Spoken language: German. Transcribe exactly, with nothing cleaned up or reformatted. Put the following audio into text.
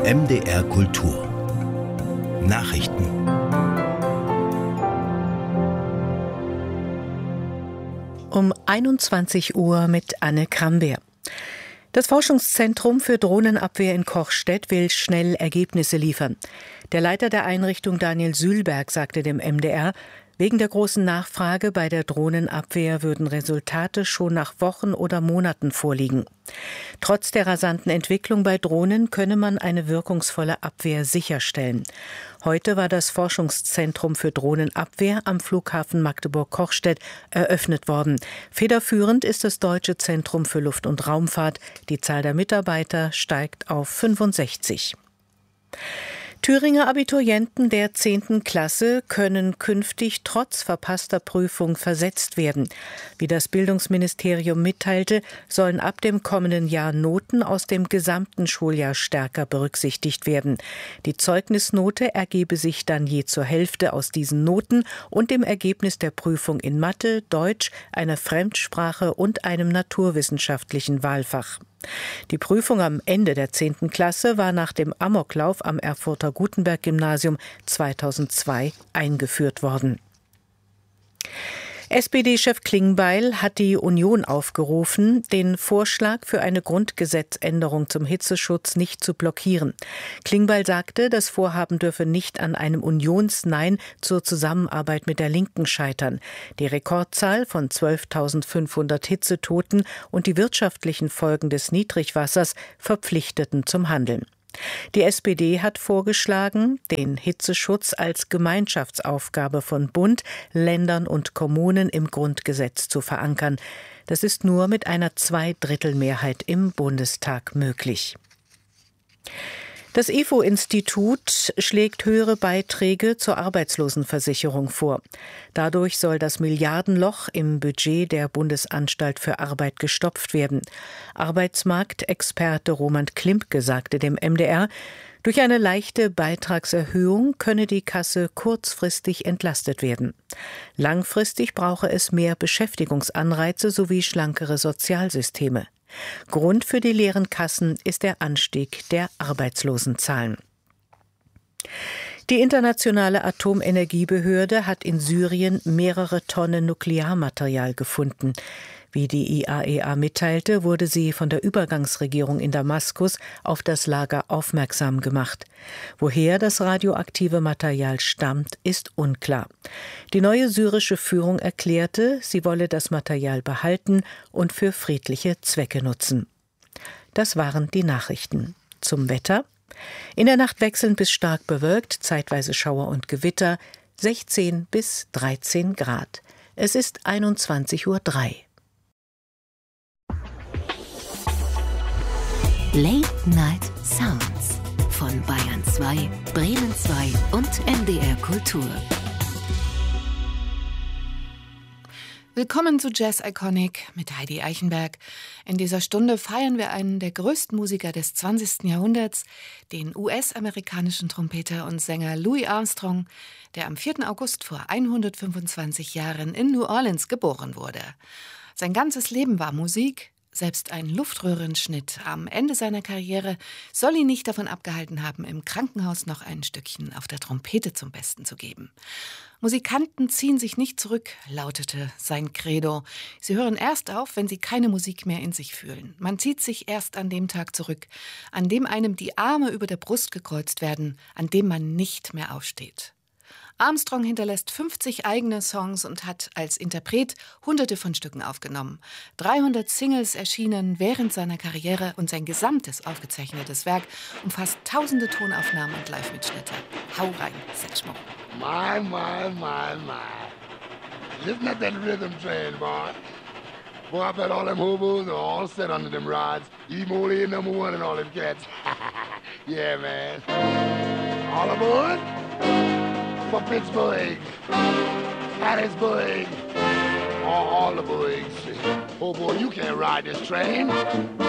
M D R Kultur Nachrichten. Um einundzwanzig Uhr mit Anne Krambeer. Das Forschungszentrum für Drohnenabwehr in Kochstedt will schnell Ergebnisse liefern. Der Leiter der Einrichtung, Daniel Sühlberg, sagte dem M D R, wegen der großen Nachfrage bei der Drohnenabwehr würden Resultate schon nach Wochen oder Monaten vorliegen. Trotz der rasanten Entwicklung bei Drohnen könne man eine wirkungsvolle Abwehr sicherstellen. Heute war das Forschungszentrum für Drohnenabwehr am Flughafen Magdeburg-Kochstedt eröffnet worden. Federführend ist das Deutsche Zentrum für Luft- und Raumfahrt. Die Zahl der Mitarbeiter steigt auf fünfundsechzig. Thüringer Abiturienten der zehnten Klasse können künftig trotz verpasster Prüfung versetzt werden. Wie das Bildungsministerium mitteilte, sollen ab dem kommenden Jahr Noten aus dem gesamten Schuljahr stärker berücksichtigt werden. Die Zeugnisnote ergebe sich dann je zur Hälfte aus diesen Noten und dem Ergebnis der Prüfung in Mathe, Deutsch, einer Fremdsprache und einem naturwissenschaftlichen Wahlfach. Die Prüfung am Ende der zehnten Klasse war nach dem Amoklauf am Erfurter Gutenberg-Gymnasium zweitausendzwei eingeführt worden. S P D-Chef Klingbeil hat die Union aufgerufen, den Vorschlag für eine Grundgesetzänderung zum Hitzeschutz nicht zu blockieren. Klingbeil sagte, das Vorhaben dürfe nicht an einem Unionsnein zur Zusammenarbeit mit der Linken scheitern. Die Rekordzahl von zwölftausendfünfhundert Hitzetoten und die wirtschaftlichen Folgen des Niedrigwassers verpflichteten zum Handeln. Die S P D hat vorgeschlagen, den Hitzeschutz als Gemeinschaftsaufgabe von Bund, Ländern und Kommunen im Grundgesetz zu verankern. Das ist nur mit einer Zweidrittelmehrheit im Bundestag möglich. Das I F O-Institut schlägt höhere Beiträge zur Arbeitslosenversicherung vor. Dadurch soll das Milliardenloch im Budget der Bundesanstalt für Arbeit gestopft werden. Arbeitsmarktexperte Roman Klimke sagte dem M D R, durch eine leichte Beitragserhöhung könne die Kasse kurzfristig entlastet werden. Langfristig brauche es mehr Beschäftigungsanreize sowie schlankere Sozialsysteme. Grund für die leeren Kassen ist der Anstieg der Arbeitslosenzahlen. Die Internationale Atomenergiebehörde hat in Syrien mehrere Tonnen Nuklearmaterial gefunden. Wie die I A E A mitteilte, wurde sie von der Übergangsregierung in Damaskus auf das Lager aufmerksam gemacht. Woher das radioaktive Material stammt, ist unklar. Die neue syrische Führung erklärte, sie wolle das Material behalten und für friedliche Zwecke nutzen. Das waren die Nachrichten. Zum Wetter: In der Nacht wechselnd bis stark bewölkt, zeitweise Schauer und Gewitter, sechzehn bis dreizehn Grad. Es ist einundzwanzig Uhr drei. Late Night Sounds von Bayern zwei, Bremen zwei und M D R Kultur. Willkommen zu Jazz Iconic mit Heidi Eichenberg. In dieser Stunde feiern wir einen der größten Musiker des zwanzigsten Jahrhunderts, den U S-amerikanischen Trompeter und Sänger Louis Armstrong, der am vierten August vor hundertfünfundzwanzig Jahren in New Orleans geboren wurde. Sein ganzes Leben war Musik. Selbst ein Luftröhrenschnitt am Ende seiner Karriere soll ihn nicht davon abgehalten haben, im Krankenhaus noch ein Stückchen auf der Trompete zum Besten zu geben. Musikanten ziehen sich nicht zurück, lautete sein Credo. Sie hören erst auf, wenn sie keine Musik mehr in sich fühlen. Man zieht sich erst an dem Tag zurück, an dem einem die Arme über der Brust gekreuzt werden, an dem man nicht mehr aufsteht. Armstrong hinterlässt fünfzig eigene Songs und hat als Interpret hunderte von Stücken aufgenommen. dreihundert Singles erschienen während seiner Karriere und sein gesamtes aufgezeichnetes Werk umfasst tausende Tonaufnahmen und Live-Mitschnitte. Hau rein, Satchmo. My, my, my, my. Listen at that rhythm train, boy. Boy, I bet all them hobos are all set under them rods. E-Moley number one and all them cats. Yeah, man. All aboard? For Pittsburgh, Hattiesburg, all, all the boys. Oh boy, you can't ride this train.